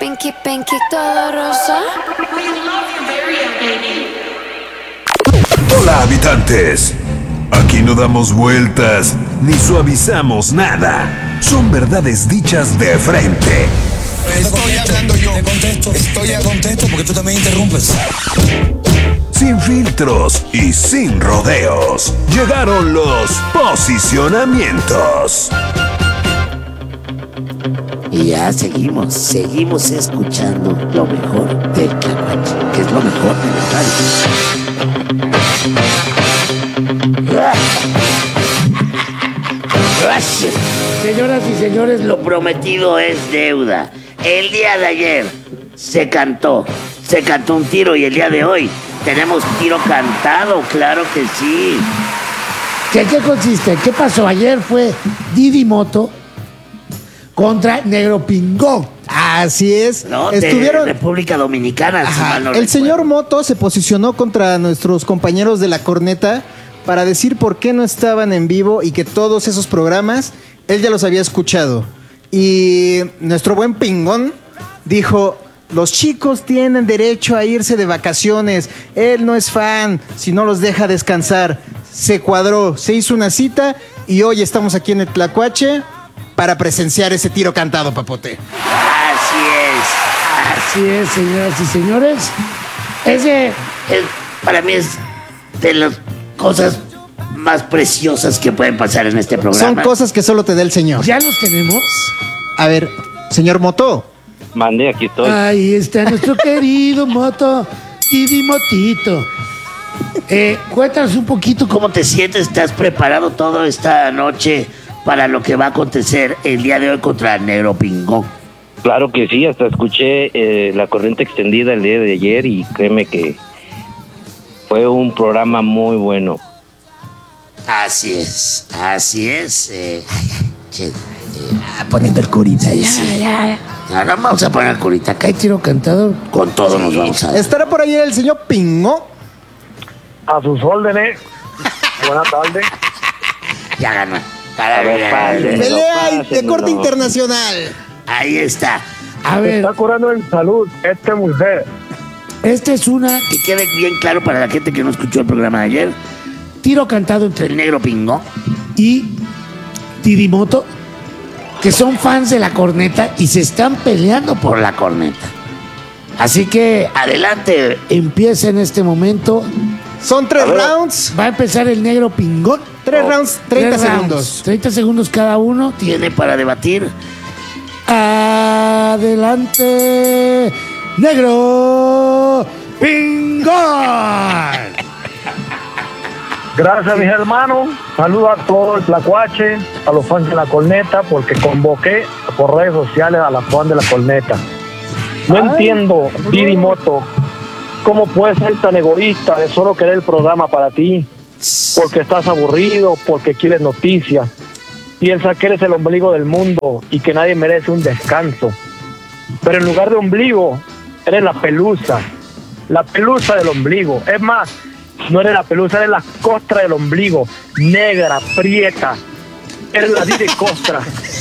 Pinky, pinky, todo rosa. Hola, habitantes. Aquí no damos vueltas ni suavizamos nada. Son verdades dichas de frente. Estoy hablando yo. Estoy a contexto porque tú también interrumpes. Sin filtros y sin rodeos. Llegaron los posicionamientos. Y ya seguimos escuchando lo mejor del Tlacuache, que es lo mejor de la radio. Señoras y señores, lo prometido es deuda. El día de ayer se cantó un tiro y el día de hoy tenemos tiro cantado, claro que sí. ¿Qué consiste? ¿Qué pasó? Ayer fue Didi Moto contra Negro Pingón. Así es. No, estuvieron de República Dominicana. Si mal no el recuerdo. señor Moto se posicionó contra nuestros compañeros de La Corneta para decir por qué no estaban en vivo y que todos esos programas él ya los había escuchado. Y nuestro buen Pingón dijo: los chicos tienen derecho a irse de vacaciones. Él no es fan si no los deja descansar. Se cuadró, se hizo una cita y hoy estamos aquí en el Tlacuache para presenciar ese tiro cantado, papote. Así es, señoras y señores. Para mí es de las cosas más preciosas que pueden pasar en este programa. Son cosas que solo te da el señor. ¿Ya los tenemos? A ver, señor Moto. Mandé, aquí estoy. Ahí está nuestro querido Moto, Didi Motito. Cuéntanos un poquito ¿Cómo te sientes? ¿Estás preparado toda esta noche para lo que va a acontecer el día de hoy contra el Negro Pingón? Claro que sí, hasta escuché la corriente extendida el día de ayer y créeme que fue un programa muy bueno. Así es. poniendo el curita. Ya. Ahora vamos a poner el curita. Acá hay tiro cantado. Con todo nos vamos a... ¿Estará por ahí el señor Pingo? A sus órdenes. Buenas tardes. Ya ganó. Pelea de corte internacional. Ahí está. A ver. Está curando en salud mujer. Esta es una... Que quede bien claro para la gente que no escuchó el programa de ayer. Tiro cantado entre El Negro Pingón y Didi Moto, que son fans de La Corneta y se están peleando por La Corneta. Así que adelante. Empieza en este momento. Son 3 rounds. Va a empezar el Negro Pingón. 3 rounds, 30 segundos. 30 segundos cada uno. Tiene para debatir. Adelante, Negro Pingón. Gracias, mis hermanos. Saludo a todo el Tlacuache, a los fans de La Corneta, porque convoqué por redes sociales a las fans de La Corneta. No entiendo, Didi Moto, cómo puedes ser tan egoísta de solo querer el programa para ti, porque estás aburrido, porque quieres noticias. Piensa que eres el ombligo del mundo y que nadie merece un descanso. Pero en lugar de ombligo, eres la pelusa del ombligo. Es más, no eres la pelusa, eres la costra del ombligo, negra, prieta. Eres la Didi Costra.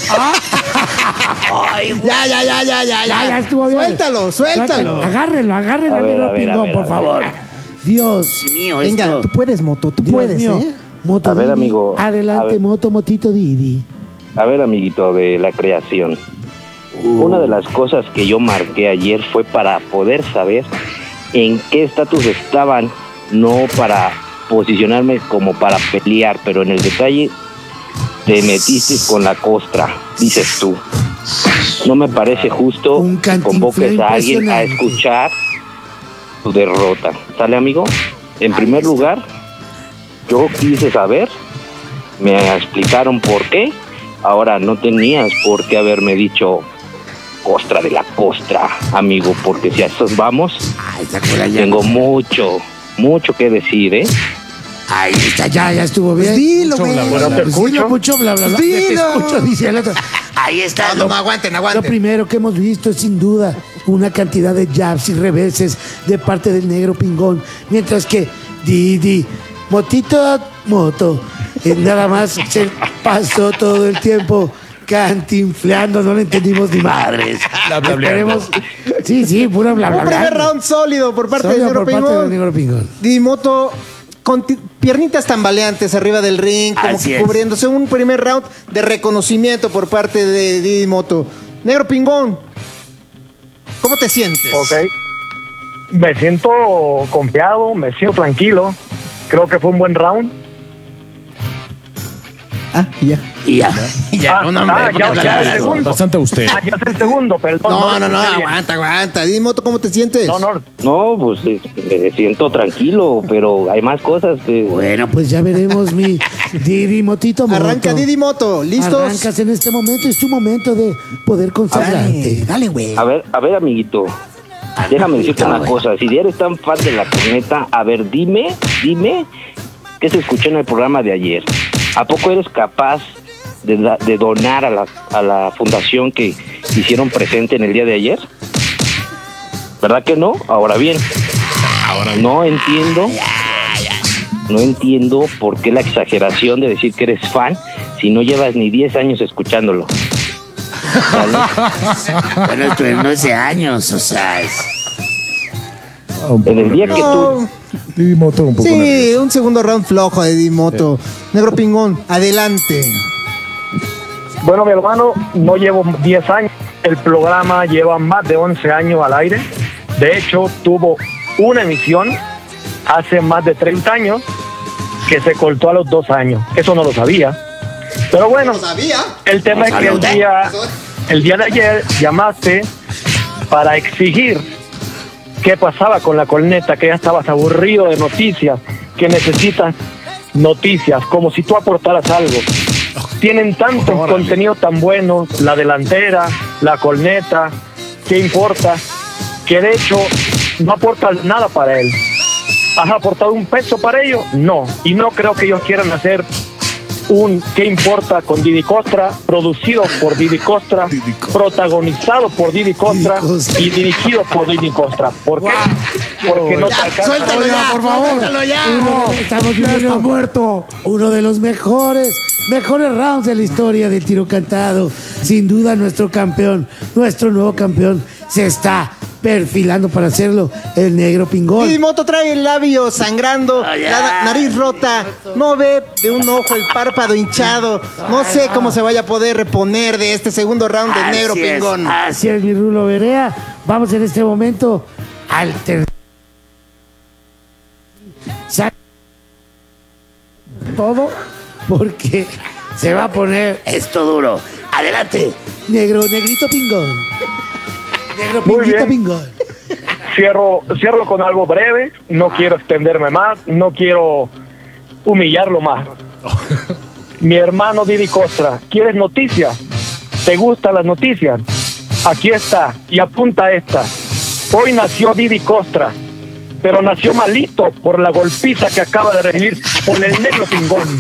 Ay, Ya estuvo bien. Suéltalo. Agárrenlo al Negro Pingón, por favor. Dios mío, venga, esto... tú puedes, Moto, tú puedes, mío. ¿eh? Moto A ver, Didi. amigo, Adelante, a ver. Motito Didi. A ver, amiguito de la creación. Una de las cosas que yo marqué ayer fue para poder saber en qué estatus estaban, no para posicionarme como para pelear, pero en el detalle te metiste con la costra, dices tú. No me parece justo Un que cantinflé convoques a alguien a impresionante. escuchar tu derrota. ¿Sale, amigo? En primer lugar, yo quise saber, me explicaron por qué. Ahora no tenías por qué haberme dicho costra de la costra, amigo, porque si a esos vamos, tengo mucho que decir, ¿eh? Ahí está, ya estuvo bien. Pues dilo, Mucho güey. bla, bla, bla. No te Pues escucho. dilo mucho, bla, bla, bla. Dilo. Te escucho, dice el otro. Ahí está. No, aguanten. Lo primero que hemos visto es sin duda una cantidad de jabs y reveses de parte del Negro Pingón, mientras que Didi Motito Moto nada más se pasó todo el tiempo cantinfleando, no le entendimos ni madres. Bla, bla, bla. Esperemos. Sí, pura bla, bla, Un bla. primer round sólido por parte Sólido del por Negro parte del Pingón. Negro Pingón. Didimoto con piernitas tambaleantes arriba del ring, como Así que es. cubriéndose. Un primer round de reconocimiento por parte de Didimoto. Negro Pingón, ¿cómo te sientes? Ok. Me siento confiado, me siento tranquilo. Creo que fue un buen round. Ah, ya. Y ya. Ya el segundo. Bastante usted. Ya es el segundo, perdón. No, escuché bien. aguanta. Didimoto, ¿cómo te sientes? No, No, pues me siento tranquilo, pero hay más cosas. Bueno, pues ya veremos mi Didimotito Moto. Arranca Didimoto, ¿listos? Arrancas en este momento, es tu momento de poder consagrarte. Dale, güey. A ver, amiguito. Déjame decirte una cosa. Si eres tan fan de la corneta, a ver, dime qué se escuchó en el programa de ayer. ¿A poco eres capaz de donar a la fundación que hicieron presente en el día de ayer? ¿Verdad que no? Ahora bien, no entiendo por qué la exageración de decir que eres fan si no llevas ni 10 años escuchándolo. ¿Vale? Bueno, esto no es de años, o sea, En el día que tú... Didimoto un poco Sí, nervioso. un segundo round flojo de Didimoto. Negro Pingón, adelante. Bueno, mi hermano, no llevo 10 años. El programa lleva más de 11 años al aire. De hecho, tuvo una emisión hace más de 30 años que se cortó a los 2 años. Eso no lo sabía. Pero bueno, el tema es que el día de ayer llamaste para exigir qué pasaba con la corneta, que ya estabas aburrido de noticias, que necesitas noticias, como si tú aportaras algo. Tienen tantos contenidos tan buenos, la delantera, la corneta, ¿qué importa? Que de hecho no aportas nada para él. ¿Has aportado un peso para ellos? No. Y no creo que ellos quieran hacer un ¿qué importa? Con Didi Costra, producido por Didi Costra, protagonizado por Didi Costra y dirigido por Didi Costra. ¿Por qué? Porque no te alcanza. Suéltalo ya, por favor. Suéltalo ya. Estamos viendo muerto. Uno de los mejores rounds de la historia del tiro cantado. Sin duda nuestro campeón, nuestro nuevo campeón, se está perfilando para hacerlo, el Negro Pingón. Didimoto trae el labio sangrando, Ay, la ay. nariz rota, no ve de un ojo el párpado hinchado. No sé cómo se vaya a poder reponer de este segundo round del Negro Así es. Pingón. Así es, mi Rulo Berea. Vamos en este momento al todo porque se va a poner esto duro. Adelante. Negrito Pingón. Negro Muy Pinguita bien. Pingón. Cierro con algo breve, no quiero extenderme más, no quiero humillarlo más. Mi hermano Didi Costra, ¿quieres noticias? ¿Te gustan las noticias? Aquí está, y apunta esta. Hoy nació Didi Costra, pero nació malito por la golpiza que acaba de recibir por el Negro Pingón.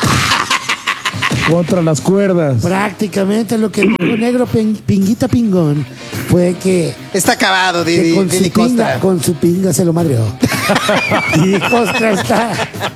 Contra las cuerdas. Prácticamente lo que dijo Negro Pinguita Pingón fue que Está acabado, que Didi, con, Didi su pinga, Costra. con su pinga se lo madreó. Y Costra está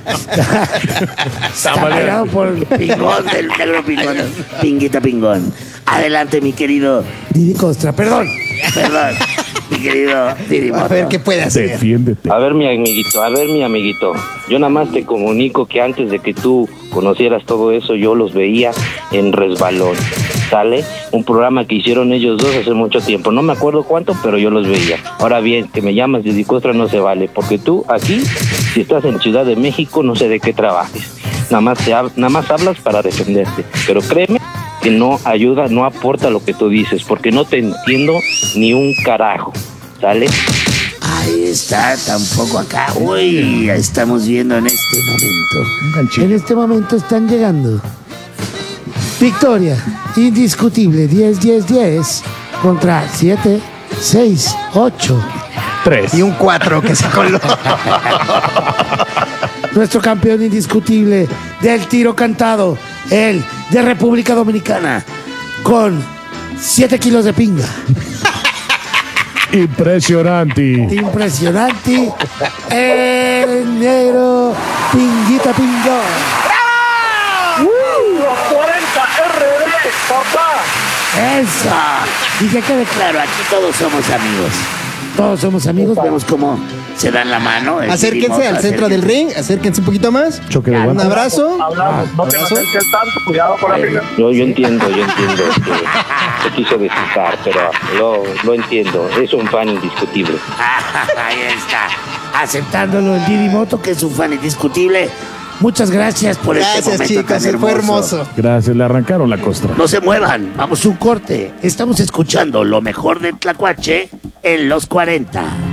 mareado por el Pingón del Negro Pingón. Pinguita Pingón. Adelante, mi querido. Didi Costra. Perdón. Mi querido Didi A ver qué puede hacer. Defiéndete. A ver, mi amiguito. Yo nada más te comunico que antes de que tú conocieras todo eso, yo los veía en Resbalón. ¿Sale? Un programa que hicieron ellos dos hace mucho tiempo. No me acuerdo cuánto, pero yo los veía. Ahora bien, que me llamas de Dicostra no se vale, porque tú aquí, si estás en Ciudad de México, no sé de qué trabajes. Nada más hablas para defenderte. Pero créeme que no ayuda, no aporta lo que tú dices, porque no te entiendo ni un carajo. ¿Sale? Ahí está, tampoco acá. Uy, estamos viendo en este momento. En este momento están llegando. Victoria indiscutible 10-10-10 contra 7, 6, 8. 3. Y un 4 que se coló. Nuestro campeón indiscutible del tiro cantado, el de República Dominicana, con 7 kilos de pinga. Impresionante. Impresionante. El Negro Pinguita Pingón. Los 40 RD papá. ¡Eso! Y que quede claro, aquí todos somos amigos. Todos somos amigos, vemos cómo se dan la mano. Acérquense al centro del ring, acérquense un poquito más. Choque de Un guantes. abrazo. Hablamos, no te abrazo. acerques tanto, cuidado con la amiga. Yo entiendo que se quiso desquitar, pero lo entiendo. Es un fan indiscutible. Ahí está. Aceptándolo el Didi Moto, que es un fan indiscutible. Muchas gracias por este Gracias, momento chicos, tan fue hermoso. Gracias, le arrancaron la costra. No se muevan, vamos a un corte. Estamos escuchando lo mejor de Tlacuache en los 40.